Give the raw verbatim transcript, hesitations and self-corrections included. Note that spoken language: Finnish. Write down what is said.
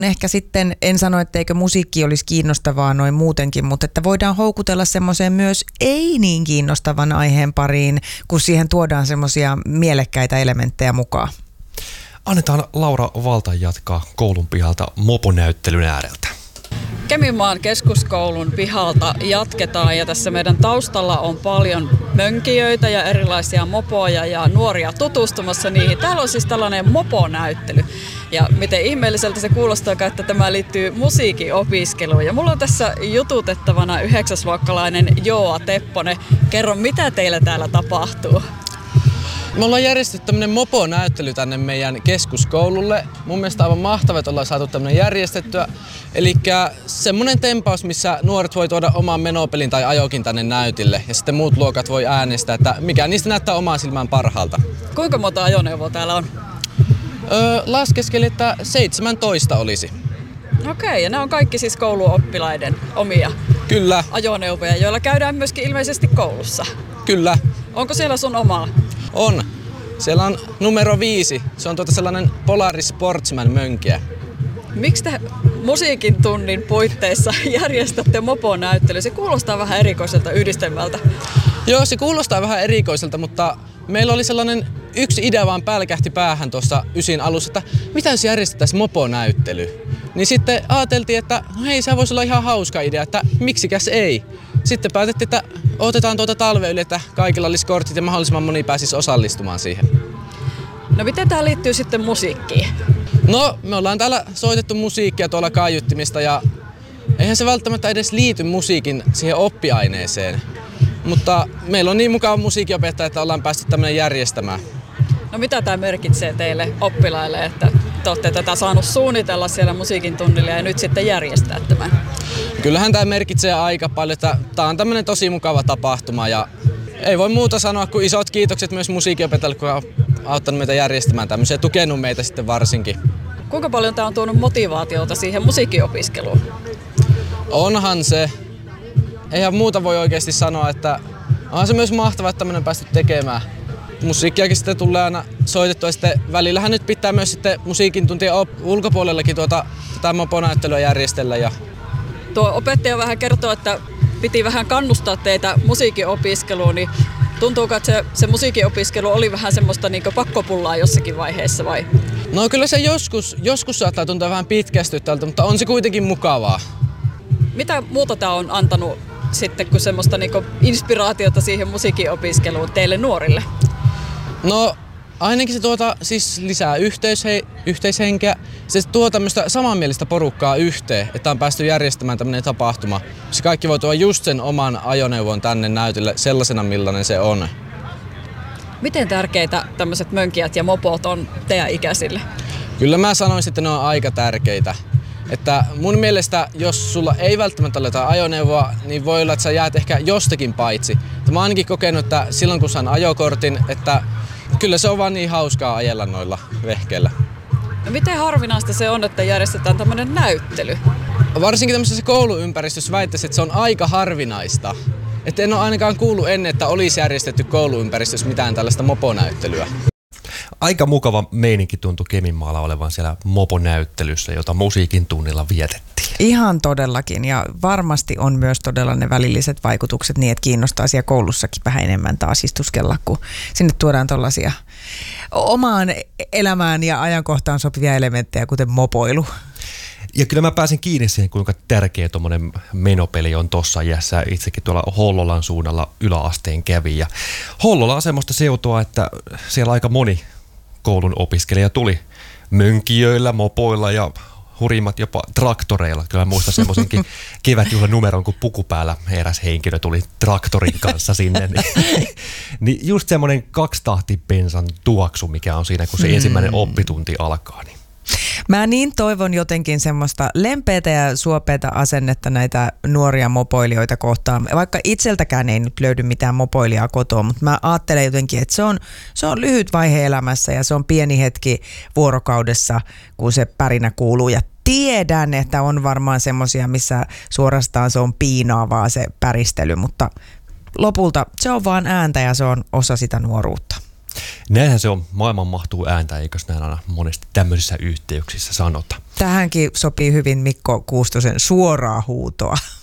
Ehkä sitten, en sano, etteikö musiikki olisi kiinnostavaa noin muutenkin, mutta että voidaan houkutella semmoiseen myös ei niin kiinnostavan aiheen pariin, kun siihen tuodaan semmoisia mielekkäitä elementtejä mukaan. Annetaan Laura Valtan jatkaa koulun pihalta moponäyttelyn ääreltä. Keminmaan keskuskoulun pihalta jatketaan ja tässä meidän taustalla on paljon mönkijöitä ja erilaisia mopoja ja nuoria tutustumassa niihin. Täällä on siis tällainen moponäyttely ja miten ihmeelliseltä se kuulostaa, että tämä liittyy musiikin opiskeluun. Ja mulla on tässä jututettavana yhdeksäsluokkalainen Joa Tepponen. Kerro, mitä teillä täällä tapahtuu? Me ollaan järjestetty tämmönen moponäyttely tänne meidän keskuskoululle. Mun mielestä aivan mahtavaa, että ollaan saatu tämmönen järjestettyä. Elikkä semmonen tempaus, missä nuoret voi tuoda oman menopelin tai ajokin tänne näytille. Ja sitten muut luokat voi äänestää, että mikä niistä näyttää omaan silmään parhaalta. Kuinka monta ajoneuvoa täällä on? Öö, laskeskelin, että seitsemäntoista olisi. Okei, ja nämä on kaikki siis kouluoppilaiden omia Kyllä. ajoneuvoja, joilla käydään myöskin ilmeisesti koulussa. Kyllä. Onko siellä sun omaa? On. Siellä on numero viisi. Se on tuota sellainen Polaris Sportsman mönkiä. Miksi te musiikin tunnin puitteissa järjestätte moponäyttely? Se kuulostaa vähän erikoiselta yhdistelmältä. Joo, se kuulostaa vähän erikoiselta, mutta meillä oli sellainen yksi idea vaan pälkähti päähän tuossa ysin alussa, että mitä jos järjestettäisiin moponäyttely? Niin sitten ajateltiin, että hei, se voisi olla ihan hauska idea, että miksikäs ei. Sitten päätettiin, että otetaan tuota talven yli, että kaikilla olisi kortit ja mahdollisimman moni pääsisi osallistumaan siihen. No miten tää liittyy sitten musiikkiin? No, me ollaan täällä soitettu musiikkia tuolla kaiuttimista ja eihän se välttämättä edes liity musiikin siihen oppiaineeseen. Mutta meillä on niin mukava musiikinopettaja, että ollaan päästy tämmöinen järjestämään. No mitä tämä merkitsee teille oppilaille, että te olette tätä saanut suunnitella siellä musiikin tunnilla ja nyt sitten järjestää tämän? Kyllähän tämä merkitsee aika paljon, että tämä on tämmöinen tosi mukava tapahtuma ja ei voi muuta sanoa kuin isot kiitokset myös musiikinopettajalle, kun on auttanut meitä järjestämään tämmöisiä ja tukenut meitä sitten varsinkin. Kuinka paljon tämä on tuonut motivaatiota siihen musiikkiopiskeluun? Onhan se. Eihän muuta voi oikeasti sanoa, että onhan se myös mahtavaa, että tämmöinen on päästy tekemään. Musiikkiakin sitten tulee aina soitettua ja sitten välillähän nyt pitää myös sitten musiikin tuntien ulkopuolellakin tuota, tätä moponäyttelyä järjestellä. Ja tuo opettaja vähän kertoo, että piti vähän kannustaa teitä musiikin opiskeluun, niin tuntuuko, että se, se musiikin opiskelu oli vähän semmoista niin kuin pakkopullaa jossakin vaiheessa vai? No kyllä se joskus, joskus saattaa tuntua vähän pitkästyttältä, mutta on se kuitenkin mukavaa. Mitä muuta tämä on antanut sitten kuin semmoista niin kuin inspiraatiota siihen musiikin opiskeluun teille nuorille? No ainakin se tuota, siis lisää yhteishe- yhteishenkeä. Se tuo tämmöistä samanmielistä porukkaa yhteen, että on päästy järjestämään tämmöinen tapahtuma. Se kaikki voi tuoda just sen oman ajoneuvon tänne näytölle sellaisena, millainen se on. Miten tärkeitä tämmöiset mönkijät ja mopot on teidän ikäisille? Kyllä mä sanoisin, että ne on aika tärkeitä. Että mun mielestä, jos sulla ei välttämättä ole jotain ajoneuvoa, niin voi olla, että sä jäät ehkä jostakin paitsi. Mä oon ainakin kokenut, että silloin kun saan ajokortin, että kyllä se on vaan niin hauskaa ajella noilla vehkeillä. No miten harvinaista se on, että järjestetään tämmöinen näyttely? Varsinkin tämmöisessä kouluympäristössä väittäisin, että se on aika harvinaista. Että en ole ainakaan kuullut ennen, että olisi järjestetty kouluympäristössä mitään tällaista moponäyttelyä. Aika mukava meininki tuntui Keminmaalla olevan siellä moponäyttelyssä, jota musiikin tunnilla vietettiin. Ihan todellakin, ja varmasti on myös todella ne välilliset vaikutukset niin, että kiinnostaa siellä koulussakin vähän enemmän taas istuskella, kun sinne tuodaan tollaisia omaan elämään ja ajankohtaan sopivia elementtejä, kuten mopoilu. Ja kyllä mä pääsin kiinni siihen, kuinka tärkeä tuommoinen menopeli on tossa iässä. Itsekin tuolla Hollolan suunnalla yläasteen kävi. Ja Hollola on semmoista seutua, että siellä aika moni koulun opiskelija tuli mönkijöillä, mopoilla ja hurimmat jopa traktoreilla. Kyllä mä muistan semmoisenkin kevätjuhlan numeron, kun puku päällä eräs henkilö tuli traktorin kanssa sinne. Niin just semmoinen kaksitahtibensan tuoksu, mikä on siinä, kun se ensimmäinen oppitunti alkaa. Niin mä niin toivon jotenkin semmoista lempeätä ja suopeata asennetta näitä nuoria mopoilijoita kohtaan. Vaikka itseltäkään ei nyt löydy mitään mopoilijaa kotoa, mutta mä ajattelen jotenkin, että se on, se on lyhyt vaihe elämässä ja se on pieni hetki vuorokaudessa, kun se pärinä kuuluu. Ja tiedän, että on varmaan semmoisia, missä suorastaan se on piinaavaa se päristely, mutta lopulta se on vaan ääntä ja se on osa sitä nuoruutta. Näinhän se on. Maailman mahtuu ääntä, eikös näin aina monesti tämmöisissä yhteyksissä sanota. Tähänkin sopii hyvin Mikko Kuustosen suoraa huutoa.